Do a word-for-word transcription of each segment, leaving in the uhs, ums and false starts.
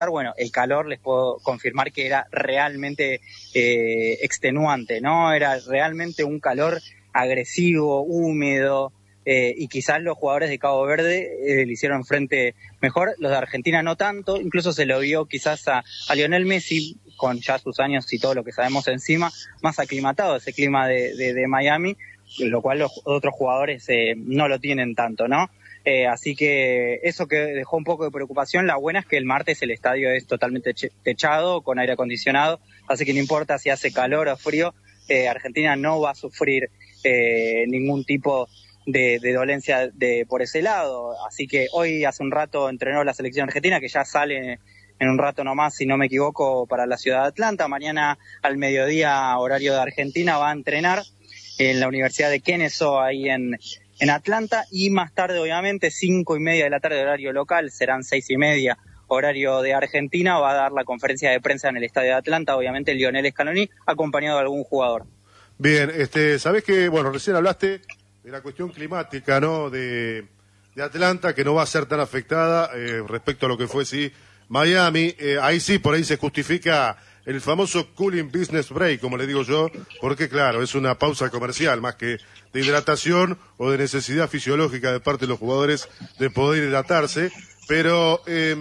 bueno, el calor les puedo confirmar que era realmente eh, extenuante, ¿no? Era realmente un calor agresivo, húmedo, eh, y quizás los jugadores de Cabo Verde eh, le hicieron frente mejor, los de Argentina no tanto, incluso se lo vio quizás a, a Lionel Messi, con ya sus años y todo lo que sabemos encima, más aclimatado a ese clima de, de, de Miami, lo cual los otros jugadores eh, no lo tienen tanto, ¿no? Eh, así que eso que dejó un poco de preocupación. La buena es que el martes el estadio es totalmente techado, con aire acondicionado, así que no importa si hace calor o frío, eh, Argentina no va a sufrir eh, ningún tipo de, de dolencia de, por ese lado. Así que hoy hace un rato entrenó la selección argentina, que ya sale en un rato nomás, si no me equivoco, para la ciudad de Atlanta. Mañana al mediodía, horario de Argentina, va a entrenar en la Universidad de Kennesaw, ahí en en Atlanta, y más tarde, obviamente, cinco y media de la tarde, horario local, serán seis y media, horario de Argentina, va a dar la conferencia de prensa en el estadio de Atlanta, obviamente Lionel Scaloni, acompañado de algún jugador. Bien, este, sabés que, bueno, recién hablaste de la cuestión climática, ¿no?, de, de Atlanta, que no va a ser tan afectada eh, respecto a lo que fue, sí, Miami. Eh, ahí sí, por ahí se justifica el famoso cooling business break, como le digo yo, porque claro, es una pausa comercial más que de hidratación o de necesidad fisiológica de parte de los jugadores de poder hidratarse. Pero eh,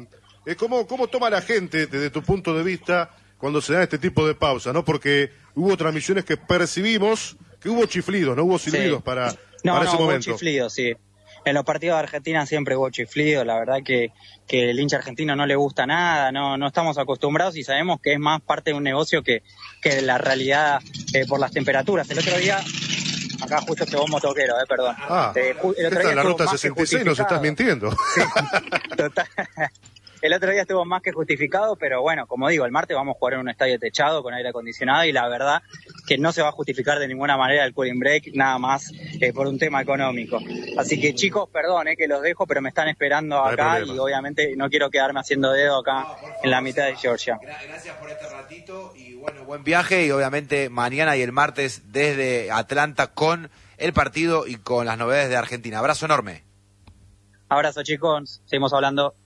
¿cómo, cómo toma la gente desde tu punto de vista cuando se da este tipo de pausa, ¿no? Porque hubo transmisiones que percibimos que hubo chiflidos, no hubo silbidos, sí, para, no, para no, ese hubo momento. Chiflidos, sí. En los partidos de Argentina siempre hubo chiflido, la verdad que, que el hincha argentino no le gusta nada, no, no estamos acostumbrados y sabemos que es más parte de un negocio que, que la realidad eh, por las temperaturas. El otro día, acá justo llegó un motoquero, eh, perdón. Ah, eh, el otro esta día es la ruta sesenta y seis, nos estás mintiendo. Sí, total. El otro día estuvo más que justificado, pero bueno, como digo, el martes vamos a jugar en un estadio techado con aire acondicionado y la verdad que no se va a justificar de ninguna manera el cooling break, nada más eh, por un tema económico. Así que chicos, perdón eh, que los dejo, pero me están esperando acá no y obviamente no quiero quedarme haciendo dedo acá no, en la mitad de Georgia. Gracias por este ratito y bueno, buen viaje y obviamente mañana y el martes desde Atlanta con el partido y con las novedades de Argentina. Abrazo enorme. Abrazo chicos, seguimos hablando.